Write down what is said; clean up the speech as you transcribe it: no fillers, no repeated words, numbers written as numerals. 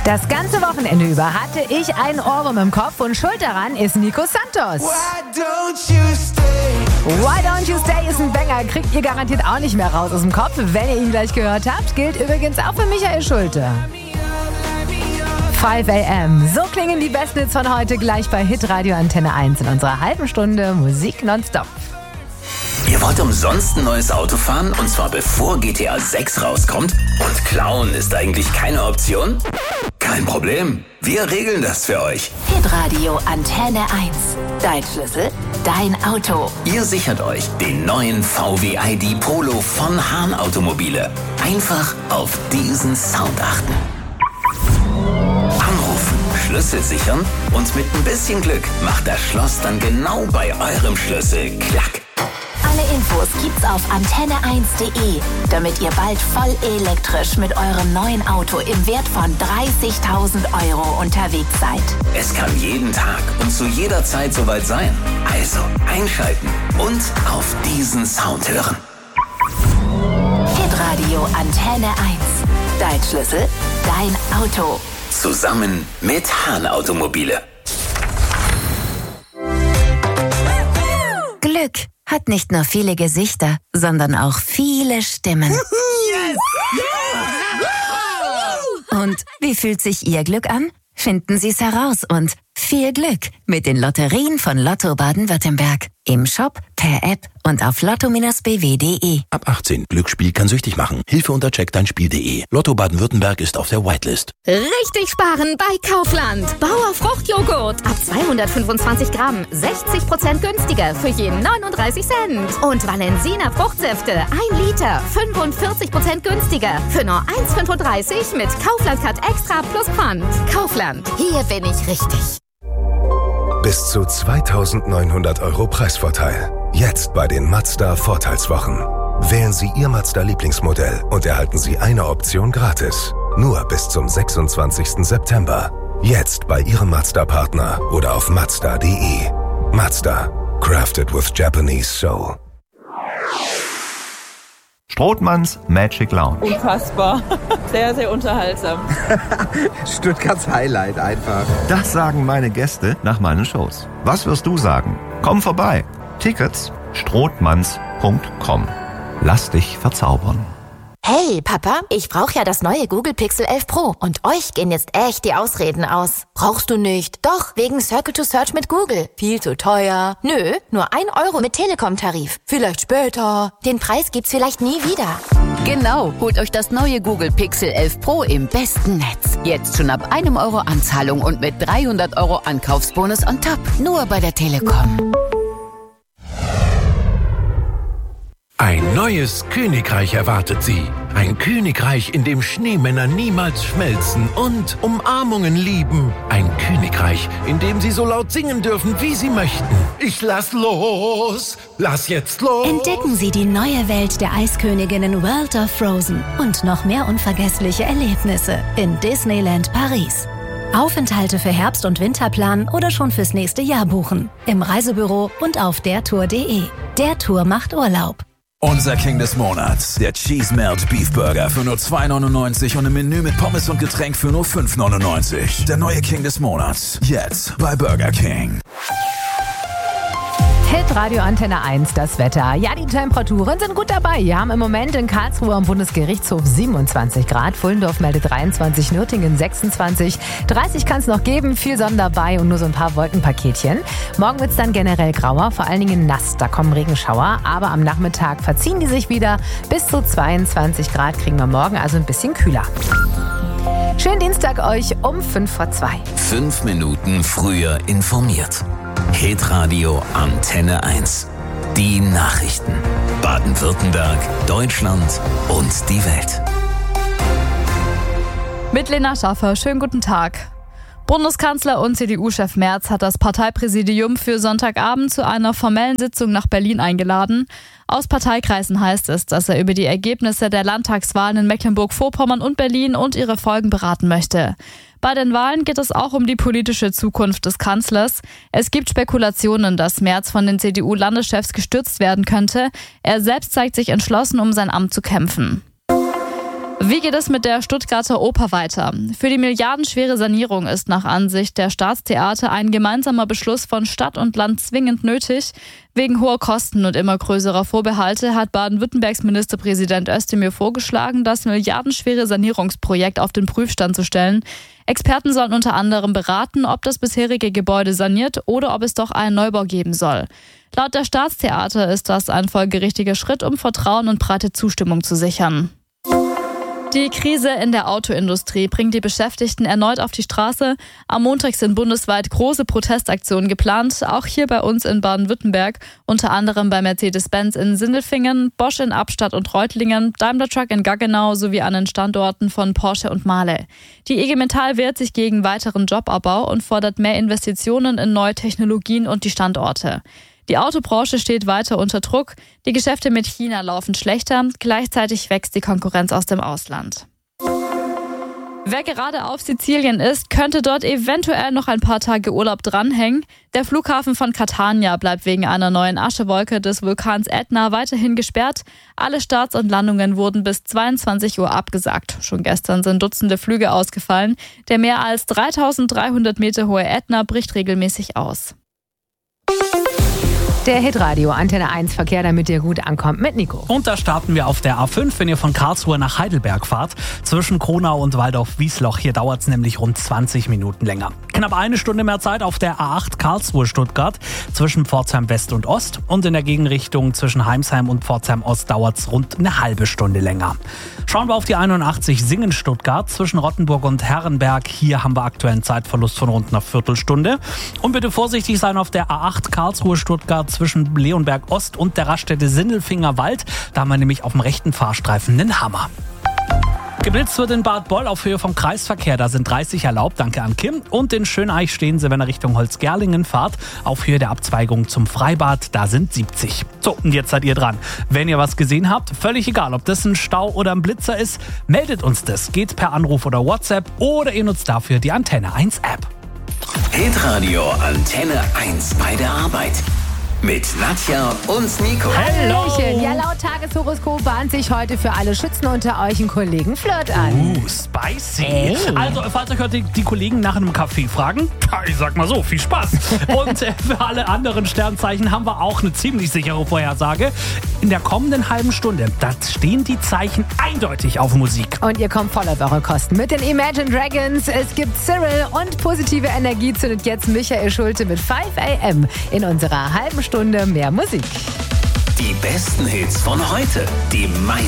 Das ganze Wochenende über hatte ich einen Ohrwurm im Kopf und schuld daran ist Nico Santos. Why Don't You Stay ist ein Banger, kriegt ihr garantiert auch nicht mehr raus aus dem Kopf, wenn ihr ihn gleich gehört habt. Gilt übrigens auch für Michael Schulte. 5 AM. So klingen die besten Hits von heute gleich bei Hitradio Antenne 1 in unserer halben Stunde Musik nonstop. Ihr wollt umsonst ein neues Auto fahren? Und zwar bevor GTA 6 rauskommt? Und klauen ist eigentlich keine Option? Kein Problem. Wir regeln das für euch. Hitradio Antenne 1. Dein Schlüssel, dein Auto. Ihr sichert euch den neuen VW ID Polo von Hahn Automobile. Einfach auf diesen Sound achten. Anrufen, Schlüssel sichern und mit ein bisschen Glück macht das Schloss dann genau bei eurem Schlüssel Klack. Alle Infos gibt's auf antenne1.de, damit ihr bald voll elektrisch mit eurem neuen Auto im Wert von 30.000 € unterwegs seid. Es kann jeden Tag und zu jeder Zeit soweit sein. Also einschalten und auf diesen Sound hören. Hitradio Antenne 1. Dein Schlüssel, dein Auto. Zusammen mit Hahn Automobile. Glück hat nicht nur viele Gesichter, sondern auch viele Stimmen. Yes! Und wie fühlt sich Ihr Glück an? Finden Sie es heraus und viel Glück mit den Lotterien von Lotto Baden-Württemberg. Im Shop, per App und auf lotto-bw.de. Ab 18. Glücksspiel kann süchtig machen. Hilfe unter checkdeinspiel.de. Lotto Baden-Württemberg ist auf der Whitelist. Richtig sparen bei Kaufland. Bauer Fruchtjoghurt ab 225 Gramm. 60% günstiger für jeden 39 Cent. Und Valensina Fruchtsäfte 1 Liter. 45% günstiger für nur 1,35 mit Kaufland Card Extra plus Pfand. Kaufland. Hier bin ich richtig. Bis zu 2.900 € Preisvorteil. Jetzt bei den Mazda Vorteilswochen. Wählen Sie Ihr Mazda-Lieblingsmodell und erhalten Sie eine Option gratis. Nur bis zum 26. September. Jetzt bei Ihrem Mazda-Partner oder auf Mazda.de. Mazda. Crafted with Japanese soul. Strothmanns Magic Lounge. Unfassbar. Sehr, sehr unterhaltsam. Stuttgarts Highlight einfach. Das sagen meine Gäste nach meinen Shows. Was wirst du sagen? Komm vorbei. Tickets strothmanns.com. Lass dich verzaubern. Hey, Papa, ich brauche ja das neue Google Pixel 11 Pro und euch gehen jetzt echt die Ausreden aus. Brauchst du nicht? Doch, wegen Circle to Search mit Google. Viel zu teuer. Nö, nur 1 € mit Telekom-Tarif. Vielleicht später. Den Preis gibt's vielleicht nie wieder. Genau, holt euch das neue Google Pixel 11 Pro im besten Netz. Jetzt schon ab 1 € Anzahlung und mit 300 € Ankaufsbonus on top. Nur bei der Telekom. Ein neues Königreich erwartet Sie. Ein Königreich, in dem Schneemänner niemals schmelzen und Umarmungen lieben. Ein Königreich, in dem Sie so laut singen dürfen, wie Sie möchten. Ich lass los, lass jetzt los. Entdecken Sie die neue Welt der Eisköniginnen World of Frozen und noch mehr unvergessliche Erlebnisse in Disneyland Paris. Aufenthalte für Herbst- und Winter planen oder schon fürs nächste Jahr buchen. Im Reisebüro und auf dertour.de. Der Tour macht Urlaub. Unser King des Monats, der Cheese Melt Beef Burger für nur 2,99 € und im Menü mit Pommes und Getränk für nur 5,99 €. Der neue King des Monats, jetzt bei Burger King. Hitradio Antenne 1, das Wetter. Ja, die Temperaturen sind gut dabei. Wir haben im Moment in Karlsruhe am Bundesgerichtshof 27 Grad. Fullendorf meldet 23, Nürtingen 26. 30 kann es noch geben, viel Sonne dabei und nur so ein paar Wolkenpaketchen. Morgen wird es dann generell grauer, vor allen Dingen nass. Da kommen Regenschauer, aber am Nachmittag verziehen die sich wieder. Bis zu 22 Grad kriegen wir morgen, also ein bisschen kühler. Schönen Dienstag euch um 2:05. 5 Minuten früher informiert. Hitradio Antenne 1. Die Nachrichten. Baden-Württemberg, Deutschland und die Welt. Mit Lena Schaffer, schönen guten Tag. Bundeskanzler und CDU-Chef Merz hat das Parteipräsidium für Sonntagabend zu einer formellen Sitzung nach Berlin eingeladen. Aus Parteikreisen heißt es, dass er über die Ergebnisse der Landtagswahlen in Mecklenburg-Vorpommern und Berlin und ihre Folgen beraten möchte. Bei den Wahlen geht es auch um die politische Zukunft des Kanzlers. Es gibt Spekulationen, dass Merz von den CDU-Landeschefs gestürzt werden könnte. Er selbst zeigt sich entschlossen, um sein Amt zu kämpfen. Wie geht es mit der Stuttgarter Oper weiter? Für die milliardenschwere Sanierung ist nach Ansicht der Staatstheater ein gemeinsamer Beschluss von Stadt und Land zwingend nötig. Wegen hoher Kosten und immer größerer Vorbehalte hat Baden-Württembergs Ministerpräsident Özdemir vorgeschlagen, das milliardenschwere Sanierungsprojekt auf den Prüfstand zu stellen. Experten sollen unter anderem beraten, ob das bisherige Gebäude saniert oder ob es doch einen Neubau geben soll. Laut der Staatstheater ist das ein folgerichtiger Schritt, um Vertrauen und breite Zustimmung zu sichern. Die Krise in der Autoindustrie bringt die Beschäftigten erneut auf die Straße. Am Montag sind bundesweit große Protestaktionen geplant, auch hier bei uns in Baden-Württemberg, unter anderem bei Mercedes-Benz in Sindelfingen, Bosch in Abstadt und Reutlingen, Daimler Truck in Gaggenau sowie an den Standorten von Porsche und Mahle. Die IG Metall wehrt sich gegen weiteren Jobabbau und fordert mehr Investitionen in neue Technologien und die Standorte. Die Autobranche steht weiter unter Druck. Die Geschäfte mit China laufen schlechter. Gleichzeitig wächst die Konkurrenz aus dem Ausland. Wer gerade auf Sizilien ist, könnte dort eventuell noch ein paar Tage Urlaub dranhängen. Der Flughafen von Catania bleibt wegen einer neuen Aschewolke des Vulkans Ätna weiterhin gesperrt. Alle Starts und Landungen wurden bis 22 Uhr abgesagt. Schon gestern sind Dutzende Flüge ausgefallen. Der mehr als 3300 Meter hohe Ätna bricht regelmäßig aus. Der Hitradio Antenne 1 Verkehr, damit ihr gut ankommt mit Nico. Und da starten wir auf der A5, wenn ihr von Karlsruhe nach Heidelberg fahrt. Zwischen Kronau und Waldorf-Wiesloch. Hier dauert es nämlich rund 20 Minuten länger. Knapp eine Stunde mehr Zeit auf der A8 Karlsruhe-Stuttgart. Zwischen Pforzheim West und Ost. Und in der Gegenrichtung zwischen Heimsheim und Pforzheim Ost dauert es rund eine halbe Stunde länger. Schauen wir auf die 81 Singen-Stuttgart. Zwischen Rottenburg und Herrenberg. Hier haben wir aktuell einen Zeitverlust von rund einer Viertelstunde. Und bitte vorsichtig sein auf der A8 Karlsruhe-Stuttgart zwischen Leonberg Ost und der Raststätte Sindelfinger Wald. Da haben wir nämlich auf dem rechten Fahrstreifen einen Hammer. Geblitzt wird in Bad Boll auf Höhe vom Kreisverkehr. Da sind 30 erlaubt, danke an Kim. Und in Schöneich stehen sie, wenn ihr Richtung Holzgerlingen fahrt, auf Höhe der Abzweigung zum Freibad. Da sind 70. So, und jetzt seid ihr dran. Wenn ihr was gesehen habt, völlig egal, ob das ein Stau oder ein Blitzer ist, meldet uns das. Geht per Anruf oder WhatsApp oder ihr nutzt dafür die Antenne 1 App. Hitradio Antenne 1 bei der Arbeit. Mit Nadja und Nico. Hallöchen. Ja, laut Tageshoroskop bahnt sich heute für alle Schützen unter euch einen Kollegen Flirt an. Spicy. Hey. Also, falls euch heute die Kollegen nach einem Kaffee fragen, ich sag mal so, viel Spaß. Und für alle anderen Sternzeichen haben wir auch eine ziemlich sichere Vorhersage. In der kommenden halben Stunde, da stehen die Zeichen eindeutig auf Musik. Und ihr kommt voll auf eure Kosten mit den Imagine Dragons. Es gibt Cyril und positive Energie zündet jetzt Michael Schulte mit 5 AM in unserer halben Stunde mehr Musik. Die besten Hits von heute. Die meisten